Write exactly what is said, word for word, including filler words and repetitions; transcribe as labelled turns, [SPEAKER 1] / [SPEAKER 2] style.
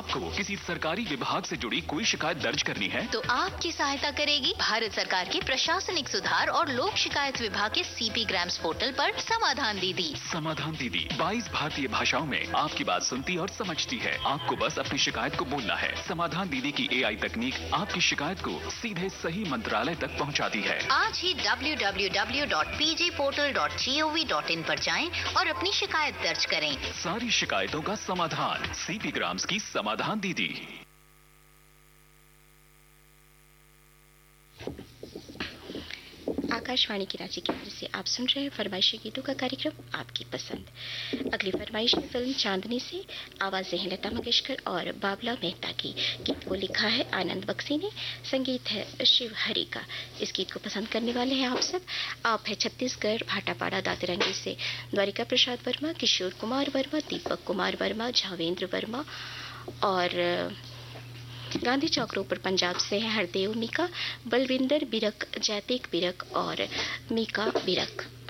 [SPEAKER 1] आपको किसी सरकारी विभाग से जुड़ी कोई शिकायत दर्ज करनी है
[SPEAKER 2] तो आपकी सहायता करेगी भारत सरकार के प्रशासनिक सुधार और लोक शिकायत विभाग के सीपी ग्राम्स पोर्टल पर समाधान दीदी।
[SPEAKER 1] समाधान दीदी बाईस भारतीय भाषाओं में आपकी बात सुनती और समझती है। आपको बस अपनी शिकायत को बोलना है। समाधान दीदी की एआई तकनीक आपकी शिकायत को सीधे सही मंत्रालय तक पहुंचाती है।
[SPEAKER 2] आज ही W W W dot P J portal dot G O V dot in पर जाएं और अपनी शिकायत दर्ज करें।
[SPEAKER 1] सारी शिकायतों का समाधान, सीपी ग्राम्स की समाधान दीदी।
[SPEAKER 3] आकाशवाणी की रांची केंद्र से आप सुन रहे हैं फरमाइशी गीतों का कार्यक्रम आपकी पसंद। अगली फरमाइश है फिल्म चांदनी से, आवाजें हैं लता मंगेशकर और बाबला मेहता की। गीत को लिखा है आनंद बख्शी ने, संगीत है शिव हरि का। इस गीत को पसंद करने वाले हैं आप सब। आप है छत्तीसगढ़ भाटापाड़ा दातिरंगी से द्वारिका प्रसाद वर्मा, किशोर कुमार वर्मा, दीपक कुमार वर्मा, झावेंद्र वर्मा और गांधी चौक रोड पर पंजाब से है हरदेव मीका, बलविंदर बिरक, जैतिक बिरक और मीका बिरक।